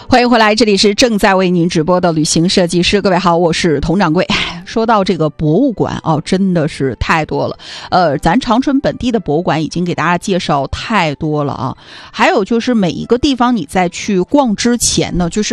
欢迎回来，这里是正在为您直播的旅行设计师。各位好，我是佟掌柜。说到这个博物馆真的是太多了。咱长春本地的博物馆已经给大家介绍太多了啊。还有就是每一个地方你在去逛之前呢，就是